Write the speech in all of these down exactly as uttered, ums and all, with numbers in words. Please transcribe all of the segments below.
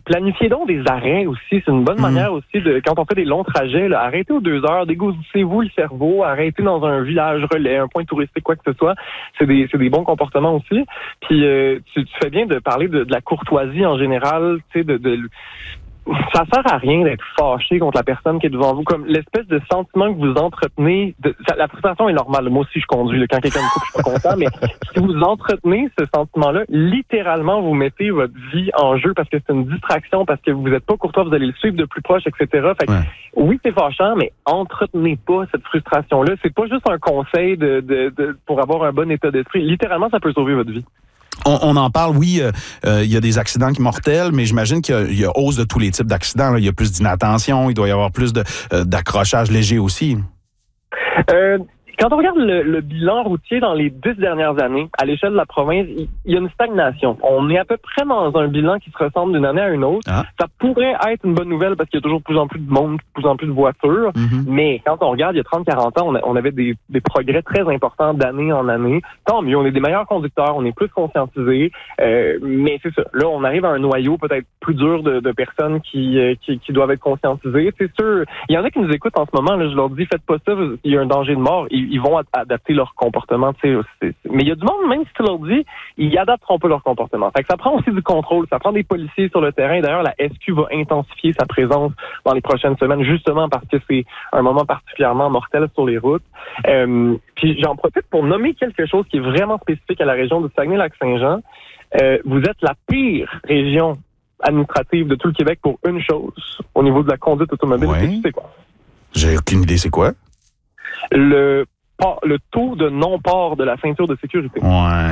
planifiez donc des arrêts aussi. C'est une bonne mmh. manière aussi de, quand on fait des longs trajets, là, arrêtez aux deux heures, dégourdissez-vous le cerveau, arrêtez dans un village relais, un point touristique, quoi que ce soit. C'est des, c'est des bons comportements aussi. Puis euh, tu, tu fais bien de parler de, de la courtoisie en général, tu sais, de, de ça sert à rien d'être fâché contre la personne qui est devant vous. Comme l'espèce de sentiment que vous entretenez, de, ça, la frustration est normale. Moi aussi, je conduis. Là, quand quelqu'un me coupe, je suis pas content. Mais si vous entretenez ce sentiment-là, littéralement, vous mettez votre vie en jeu parce que c'est une distraction, parce que vous n'êtes pas courtois, vous allez le suivre de plus proche, et cetera. Fait que, ouais. Oui, c'est fâchant, mais entretenez pas cette frustration-là. C'est pas juste un conseil de, de, de pour avoir un bon état d'esprit. Littéralement, ça peut sauver votre vie. On, on en parle, oui, il euh, euh, y a des accidents qui mortels, mais j'imagine qu'il y a, il y a hausse de tous les types d'accidents. Il y a plus d'inattention, il doit y avoir plus de, euh, d'accrochage léger aussi. Euh, quand on regarde le, le bilan routier dans les dix dernières années, à l'échelle de la province, il y a une stagnation. On est à peu près dans un bilan qui se ressemble d'une année à une autre. Ah. Ça pourrait être une bonne nouvelle parce qu'il y a toujours de plus en plus de monde, de plus en plus de voitures. Mm-hmm. Mais quand on regarde, il y a trente à quarante ans, on, a, on avait des, des progrès très importants d'année en année. Tant mieux, on est des meilleurs conducteurs, on est plus conscientisés. Euh, mais c'est ça. Là, on arrive à un noyau peut-être plus dur de, de personnes qui, euh, qui, qui doivent être conscientisées. C'est sûr. Il y en a qui nous écoutent en ce moment. Là, je leur dis, faites pas ça, il y a un danger de mort. Ils, ils vont adapter leur comportement. Tu sais, mais il y a du monde, même si tu leur dis, ils adapteront pas leur comportement. Fait que ça prend aussi du contrôle, ça prend des policiers sur le terrain. D'ailleurs, la S Q va intensifier sa présence dans les prochaines semaines, justement parce que c'est un moment particulièrement mortel sur les routes. Euh, puis j'en profite pour nommer quelque chose qui est vraiment spécifique à la région de Saguenay-Lac-Saint-Jean. Euh, vous êtes la pire région administrative de tout le Québec pour une chose, au niveau de la conduite automobile. Ouais. C'est quoi? J'ai aucune idée, c'est quoi? Le le taux de non-port de la ceinture de sécurité. Ouais.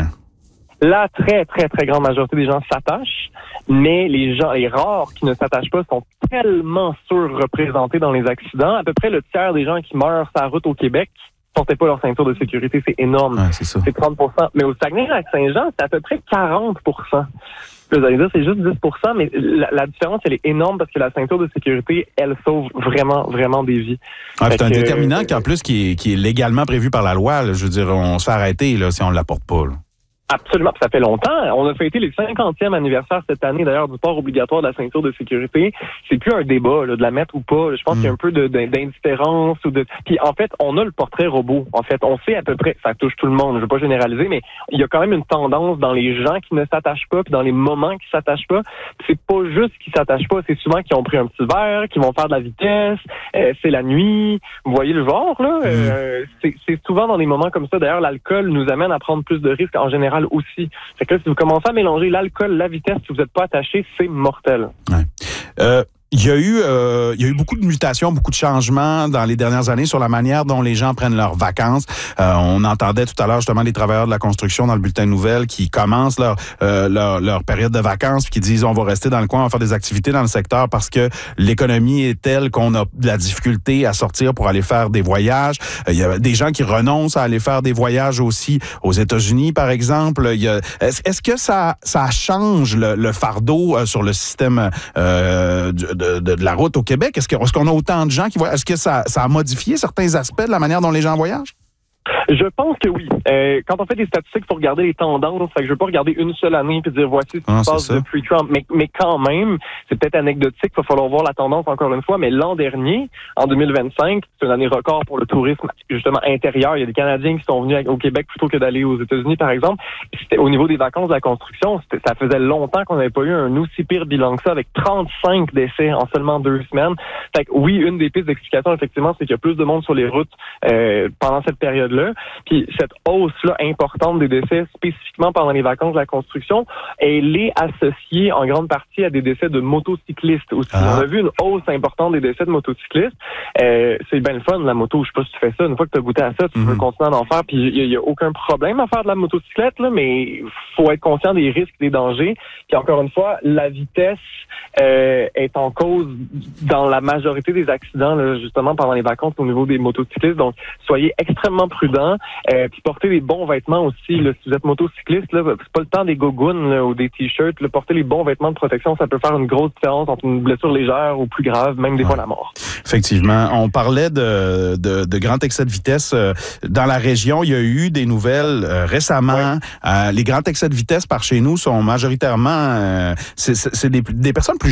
La très, très, très grande majorité des gens s'attachent, mais les gens, les rares qui ne s'attachent pas sont tellement surreprésentés dans les accidents. À peu près le tiers des gens qui meurent sur la route au Québec ne portaient pas leur ceinture de sécurité. C'est énorme. Ouais, c'est ça. C'est trente pour cent. Mais au Saguenay-Lac-Saint-Jean, c'est à peu près quarante pour cent. Vous allez dire, c'est juste dix pour cent, mais la, la différence, elle est énorme parce que la ceinture de sécurité, elle sauve vraiment, vraiment des vies. Ah, c'est un que, déterminant euh, qui, en plus, qui est, qui est légalement prévu par la loi. Là. Je veux dire, on se fait arrêter là, si on ne l'apporte pas. Là. Absolument, ça fait longtemps. On a fêté les cinquantième anniversaire cette année, d'ailleurs, du port obligatoire de la ceinture de sécurité. C'est plus un débat, là, de la mettre ou pas. Je pense mmh. qu'il y a un peu de, d'indifférence ou de. Puis en fait, on a le portrait robot. En fait, on sait à peu près, ça touche tout le monde. Je veux pas généraliser, mais il y a quand même une tendance dans les gens qui ne s'attachent pas, puis dans les moments qui s'attachent pas. Puis c'est pas juste qu'ils s'attachent pas, c'est souvent qu'ils ont pris un petit verre, qu'ils vont faire de la vitesse. Euh, c'est la nuit. Vous voyez le genre là. Mmh. Euh, c'est, c'est souvent dans des moments comme ça. D'ailleurs, l'alcool nous amène à prendre plus de risques en général aussi. Fait que là, si vous commencez à mélanger l'alcool, la vitesse, si vous n'êtes pas attaché, c'est mortel. Ouais. Euh... Il y a eu, euh, il y a eu beaucoup de mutations, beaucoup de changements dans les dernières années sur la manière dont les gens prennent leurs vacances. Euh, on entendait tout à l'heure justement les travailleurs de la construction dans le bulletin de nouvelles qui commencent leur, euh, leur, leur période de vacances puis qui disent on va rester dans le coin, on va faire des activités dans le secteur parce que l'économie est telle qu'on a de la difficulté à sortir pour aller faire des voyages. Euh, il y a des gens qui renoncent à aller faire des voyages aussi aux États-Unis, par exemple. Il y a, est-ce, est-ce que ça, ça change le, le fardeau euh, sur le système euh, de De, de, de la route au Québec? Est-ce, que, est-ce qu'on a autant de gens qui voient? Est-ce que ça, ça a modifié certains aspects de la manière dont les gens voyagent? Je pense que oui. Euh, quand on fait des statistiques, il faut regarder les tendances. Fait que je veux pas regarder une seule année et dire voici ce qui ah, se passe depuis Trump. Mais, mais quand même, c'est peut-être anecdotique. Il va falloir voir la tendance encore une fois. Mais l'an dernier, en deux mille vingt-cinq, c'est une année record pour le tourisme justement intérieur. Il y a des Canadiens qui sont venus au Québec plutôt que d'aller aux États-Unis, par exemple. Puis c'était, au niveau des vacances de la construction, c'était, ça faisait longtemps qu'on n'avait pas eu un aussi pire bilan que ça, avec trente-cinq décès en seulement deux semaines. Fait que oui, une des pistes d'explication, effectivement, c'est qu'il y a plus de monde sur les routes euh, pendant cette période-là. Puis cette hausse-là importante des décès, spécifiquement pendant les vacances de la construction, elle est associée en grande partie à des décès de motocyclistes aussi. Ah. On a vu une hausse importante des décès de motocyclistes. Euh, c'est bien le fun, la moto. Je sais pas si tu fais ça. Une fois que tu as goûté à ça, tu mm-hmm. peux continuer à en faire. Puis il y, y a aucun problème à faire de la motocyclette, là, mais faut être conscient des risques, des dangers. Puis encore une fois, la vitesse euh, est en cause dans la majorité des accidents, là, justement pendant les vacances au niveau des motocyclistes. Donc, soyez extrêmement prudents. Euh, puis portez les bons vêtements aussi. Là, si vous êtes motocycliste, là, c'est pas le temps des gogoons là, ou des t-shirts. Là, porter les bons vêtements de protection, ça peut faire une grosse différence entre une blessure légère ou plus grave, même des ouais. fois la mort. Effectivement. On parlait de, de, de grands excès de vitesse. Dans la région, il y a eu des nouvelles euh, récemment. Ouais. Euh, les grands excès de vitesse par chez nous sont majoritairement... Euh, c'est, c'est des, des personnes plus